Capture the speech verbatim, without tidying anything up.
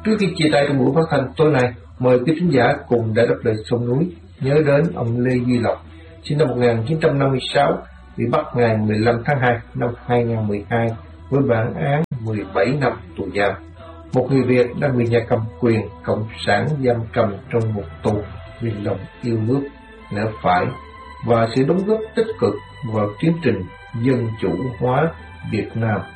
Trước khi chia tay trong buổi phát thanh tối nay, mời quý thính giả cùng đã đáp lời sông núi nhớ đến ông Lê Duy Lộc, sinh năm một nghìn chín trăm năm mươi sáu, bị bắt ngày mười lăm tháng hai năm hai nghìn không trăm mười hai với bản án mười bảy năm tù giam. Một người Việt đang bị nhà cầm quyền cộng sản giam cầm trong một tù vì lòng yêu nước, lẽ phải và sự đóng góp tích cực vào tiến trình dân chủ hóa Việt Nam.